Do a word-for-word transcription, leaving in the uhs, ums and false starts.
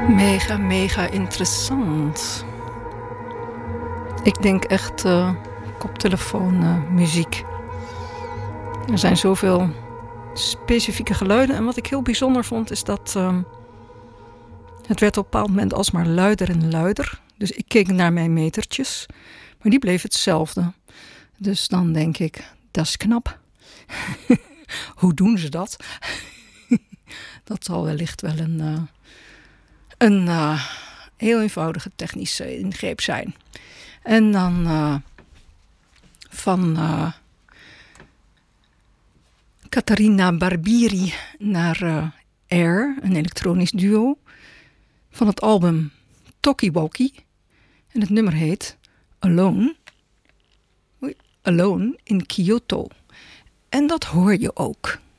Mega, mega interessant. Ik denk echt uh, koptelefoon uh, muziek. Er zijn zoveel specifieke geluiden. En wat ik heel bijzonder vond is dat uh, het werd op een bepaald moment alsmaar luider en luider. Dus ik keek naar mijn metertjes. Maar die bleef hetzelfde. Dus dan denk ik, dat is knap. Hoe doen ze dat? Dat zal wellicht wel een, uh, een uh, heel eenvoudige technische ingreep zijn. En dan uh, van uh, Caterina Barbieri naar uh, Air, een elektronisch duo. Van het album Talkie-Walkie. En het nummer heet Alone. Alone in Kyoto. En dat hoor je ook.